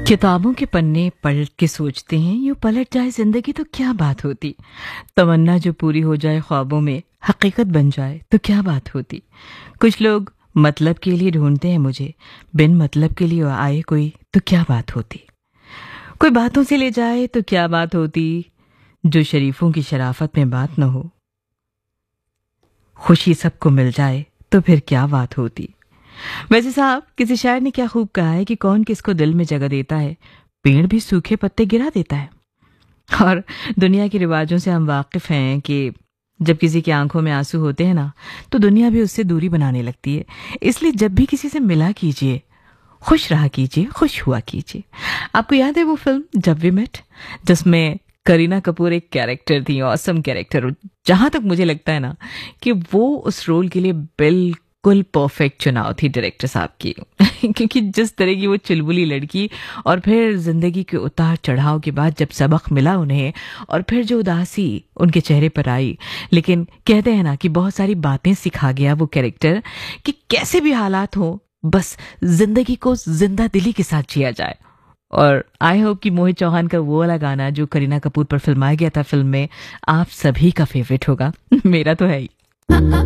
किताबों के पन्ने पलट के सोचते हैं, यूं पलट जाए जिंदगी तो क्या बात होती। तमन्ना जो पूरी हो जाए ख्वाबों में, हकीकत बन जाए तो क्या बात होती। कुछ लोग मतलब के लिए ढूंढते हैं मुझे, बिन मतलब के लिए आए कोई तो क्या बात होती। कोई बातों से ले जाए तो क्या बात होती, जो शरीफों की शराफत में बात न हो। खुशी सबको मिल जाए तो फिर क्या बात होती। वैसे साहब, किसी शायर ने क्या खूब कहा है कि कौन किसको दिल में जगह देता है, पेड़ भी सूखे पत्ते गिरा देता है। और दुनिया के रिवाजों से हम वाकिफ हैं कि जब किसी की आंखों में आंसू होते हैं ना, तो दुनिया भी उससे दूरी बनाने लगती है। इसलिए जब भी किसी से मिला कीजिए, खुश रहा कीजिए, खुश हुआ कीजिए। आपको याद है वो फिल्म जब वी मेट, जिसमें करीना कपूर एक कैरेक्टर थी, ऑसम कैरेक्टर। जहां तक मुझे लगता है ना कि वो उस रोल के लिए बिल्कुल परफेक्ट चुनाव थी डायरेक्टर साहब की। क्योंकि जिस तरह की वो चुलबुली लड़की, और फिर जिंदगी के उतार चढ़ाव के बाद जब सबक मिला उन्हें, और फिर जो उदासी उनके चेहरे पर आई। लेकिन कहते हैं ना कि बहुत सारी बातें सिखा गया वो कैरेक्टर, कि कैसे भी हालात हो, बस जिंदगी को जिंदा दिली के साथ जिया जाए। और आई होप कि मोहित चौहान का वो वाला गाना जो करीना कपूर पर फिल्माया गया था फिल्म में, आप सभी का फेवरेट होगा। मेरा तो है ही।